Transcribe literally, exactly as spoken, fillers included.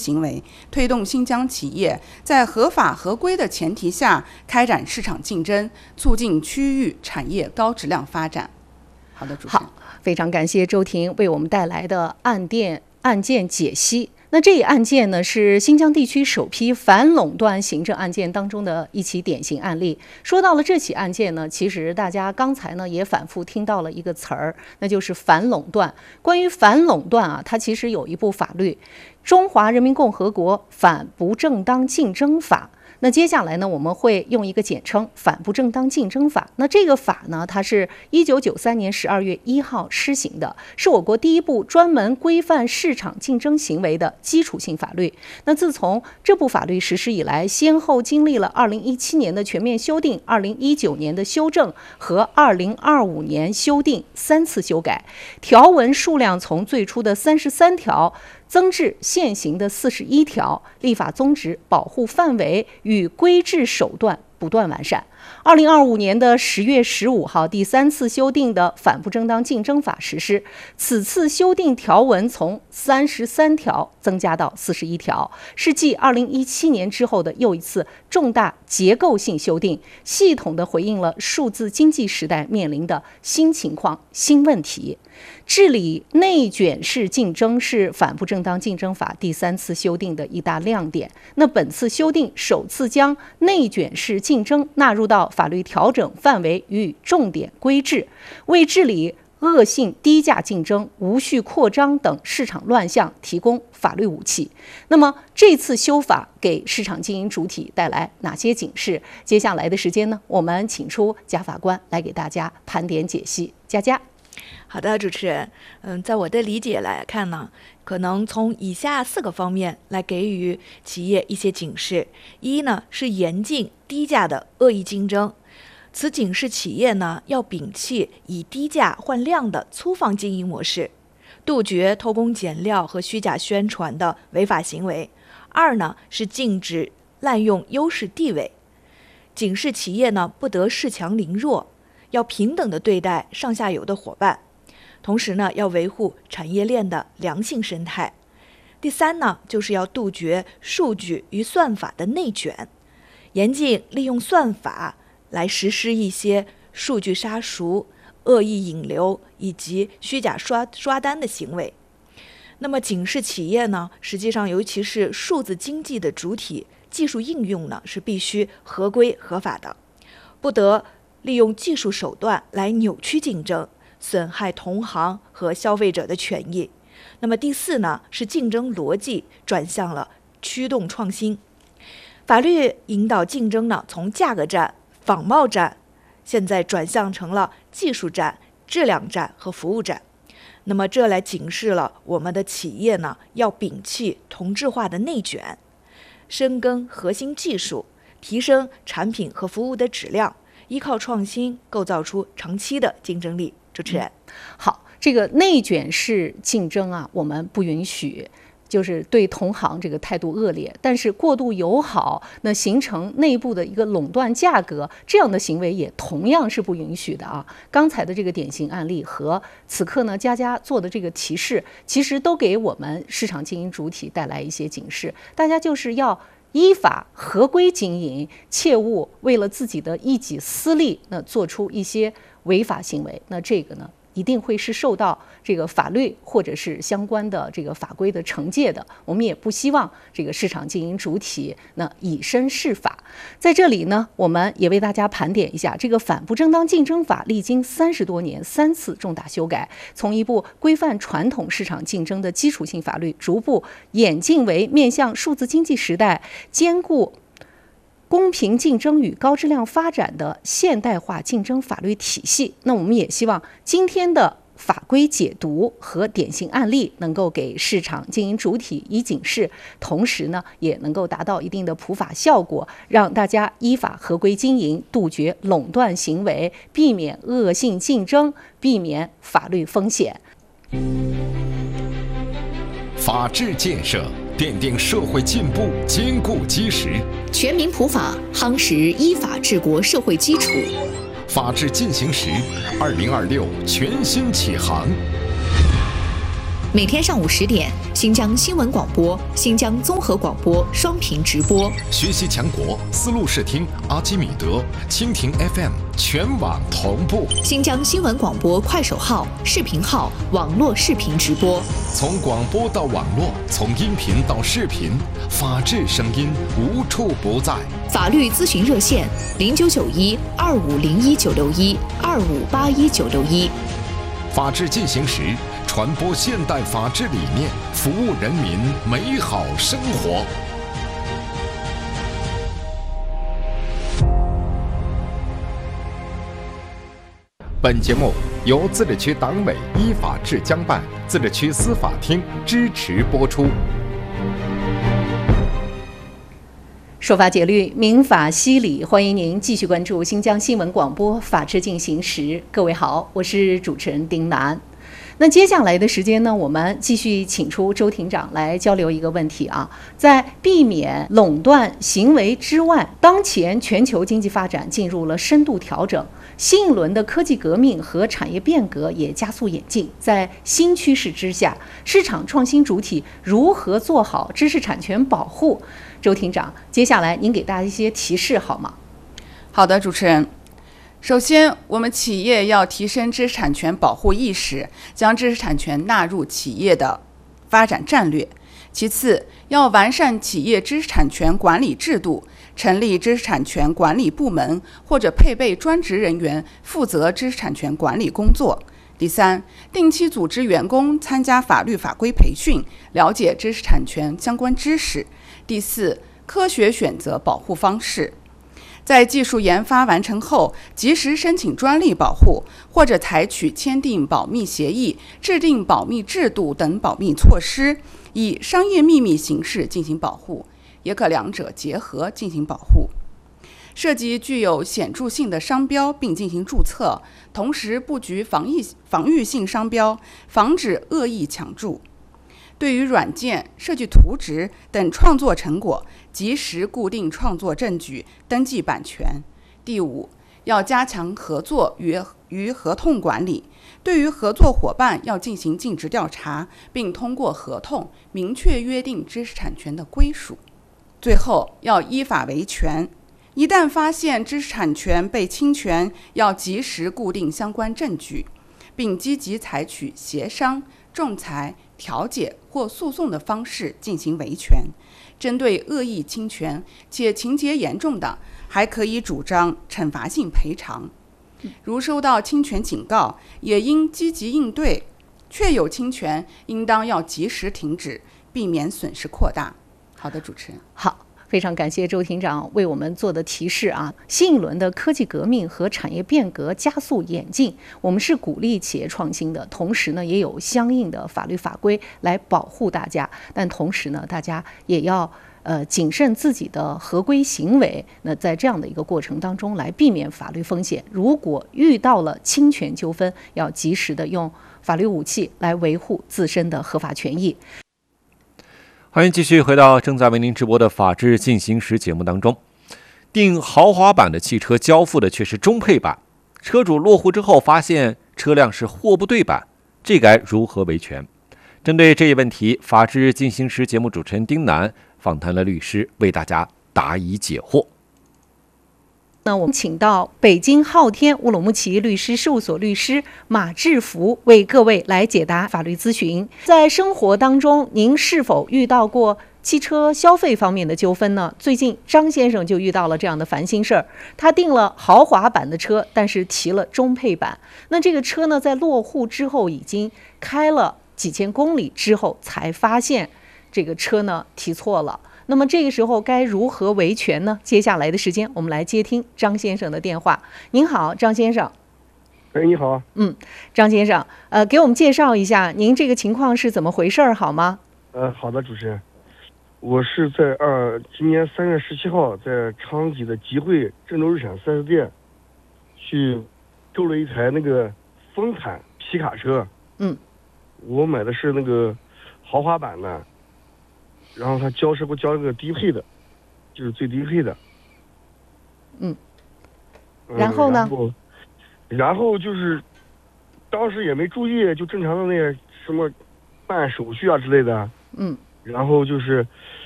行为，推动新疆企业在合法合规的前提下开展市场竞争，促进区域产业高质量发展。好的，主持人。 好，非常感谢周婷为我们带来的案件案件解析。那这一案件呢，是新疆地区首批反垄断行政案件当中的一起典型案例。说到了这起案件呢，其实大家刚才呢也反复听到了一个词儿，那就是反垄断。关于反垄断啊，它其实有一部法律，《中华人民共和国反不正当竞争法》。那接下来呢，我们会用一个简称反不正当竞争法。那这个法呢，它是一九九三年十二月一号施行的，是我国第一部专门规范市场竞争行为的基础性法律。那自从这部法律实施以来，先后经历了二零一七年的全面修订、二零一九年的修正和二零二五年修订三次修改，条文数量从最初的三十三条增至现行的四十一条，立法宗旨、保护范围与规制手段不断完善。二零二五年的十月十五号，第三次修订的反不正当竞争法实施。此次修订条文从三十三条增加到四十一条，是继二零一七年之后的又一次重大结构性修订，系统地回应了数字经济时代面临的新情况、新问题。治理内卷式竞争是反不正当竞争法第三次修订的一大亮点。那本次修订首次将内卷式竞争纳入到法律调整范围与重点规制，为治理恶性低价竞争、无序扩张等市场乱象提供法律武器。那么这次修法给市场经营主体带来哪些警示？接下来的时间呢，我们请出贾法官来给大家盘点解析。佳佳。 好的，主持人，嗯，在我的理解来看呢，可能从以下四个方面来给予企业一些警示。一呢是严禁低价的恶意竞争，此警示企业呢要摒弃以低价换量的粗放经营模式，杜绝偷工减料和虚假宣传的违法行为。二呢是禁止滥用优势地位，警示企业呢不得恃强凌弱，要平等地对待上下游的伙伴。同时呢，要维护产业链的良性生态。第三呢，就是要杜绝数据与算法的内卷，严禁利用算法来实施一些数据杀熟、恶意引流以及虚假刷刷单的行为。那么警示企业呢，实际上尤其是数字经济的主体，技术应用呢是必须合规合法的，不得利用技术手段来扭曲竞争，损害同行和消费者的权益。那么第四呢，是竞争逻辑转向了驱动创新。法律引导竞争呢，从价格战、仿冒战，现在转向成了技术战、质量战和服务战。那么这来警示了我们的企业呢，要摒弃同质化的内卷，深耕核心技术，提升产品和服务的质量，依靠创新构造出长期的竞争力。主持人， 嗯、好，这个内卷式竞争啊，我们不允许，就是对同行这个态度恶劣，但是过度友好，那形成内部的一个垄断价格，这样的行为也同样是不允许的啊。刚才的这个典型案例和此刻呢佳佳做的这个提示，其实都给我们市场经营主体带来一些警示，大家就是要依法合规经营，切勿为了自己的一己私利，那做出一些违法行为，那这个呢一定会是受到这个法律或者是相关的这个法规的惩戒的。我们也不希望这个市场经营主体那以身试法。在这里呢，我们也为大家盘点一下这个反不正当竞争法历经三十多年三次重大修改，从一部规范传统市场竞争的基础性法律，逐步演进为面向数字经济时代，兼顾公平竞争与高质量发展的现代化竞争法律体系。那我们也希望今天的法规解读和典型案例能够给市场经营主体以警示，同时呢也能够达到一定的普法效果，让大家依法合规经营，杜绝垄断行为，避免恶性竞争，避免法律风险。 法治建设奠定社会进步坚固基石， 全民普法夯实依法治国社会基础。 法治进行时，二零二六全新启航。 每天上午十点，新疆新闻广播、新疆综合广播双频直播。 学习强国，思路视听、阿基米德、蜻蜓 F M 全网同步。 新疆新闻广播快手号、视频号网络视频直播。 从广播到网络，从音频到视频，法治声音无处不在。 法律咨询热线：零九九一二五零一九六一二五八一九六一。 法治进行时，传播现代法治理念，服务人民美好生活。本节目由自治区党委依法治江办、自治区司法厅支持播出。 说法解律，民法析理，欢迎您继续关注新疆新闻广播《法治进行时》。各位好，我是主持人丁楠。那接下来的时间呢，我们继续请出周庭长来交流一个问题啊，在避免垄断行为之外，当前全球经济发展进入了深度调整，新一轮的科技革命和产业变革也加速演进。在新趋势之下，市场创新主体如何做好知识产权保护？周庭长，接下来您给大家一些提示好吗？ 好的，主持人。首先，我们企业要提升知识产权保护意识，将知识产权纳入企业的发展战略。其次，要完善企业知识产权管理制度，成立知识产权管理部门，或者配备专职人员负责知识产权管理工作。第三，定期组织员工参加法律法规培训，了解知识产权相关知识。第四，科学选择保护方式。在技术研发完成后，及时申请专利保护，或者采取签订保密协议、制定保密制度等保密措施，以商业秘密形式进行保护，也可两者结合进行保护。涉及具有显著性的商标并进行注册，同时布局防疫防御性商标，防止恶意抢注。对于软件、设计图纸等创作成果，及时固定创作证据，登记版权。第五，要加强合作与与合同管理，对于合作伙伴要进行尽职调查，并通过合同明确约定知识产权的归属。最后，要依法维权，一旦发现知识产权被侵权，要及时固定相关证据，并积极采取协商、仲裁、调解或诉讼的方式进行维权。针对恶意侵权且情节严重的，还可以主张惩罚性赔偿。如收到侵权警告，也应积极应对，确有侵权，应当要及时停止，避免损失扩大。好的，主持人。 好。非常感谢周庭长为我们做的提示啊！新一轮的科技革命和产业变革加速演进，我们是鼓励企业创新的，同时呢，也有相应的法律法规来保护大家。但同时呢，大家也要呃谨慎自己的合规行为。那在这样的一个过程当中，来避免法律风险。如果遇到了侵权纠纷，要及时的用法律武器来维护自身的合法权益。 欢迎继续回到正在为您直播的《法治进行时》节目当中。订豪华版的汽车交付的却是中配版，车主落户之后发现车辆是货不对版，这该如何维权？针对这一问题，《法治进行时》节目主持人丁楠访谈了律师，为大家答疑解惑。 那我们请到北京昊天乌鲁木齐律师事务所律师马志福为各位来解答法律咨询。在生活当中，您是否遇到过汽车消费方面的纠纷呢？最近张先生就遇到了这样的烦心事儿，他订了豪华版的车，但是提了中配版。那这个车呢，在落户之后已经开了几千公里之后，才发现这个车呢提错了。那么这个时候该如何维权呢？接下来的时间，我们来接听张先生的电话。您好，张先生。 哎，你好。 嗯，张先生，呃，给我们介绍一下您这个情况是怎么回事好吗？ 呃，好的，主持人。我是在二今年三月十七号在昌吉的集汇郑州日产四 S 店去购了一台那个丰坦皮卡车。 嗯。 我买的是那个豪华版的。然后他交车给我交了个低配的，就是最低配的。 嗯。然后呢？ 然后，然后就是，当时也没注意，就正常的那个什么， 办手续啊之类的。 嗯， 然后就是